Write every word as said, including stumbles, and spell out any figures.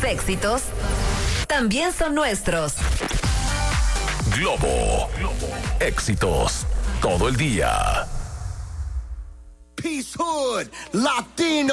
éxitos también son nuestros. Globo. Éxitos todo el día. Peace Hood, Latino.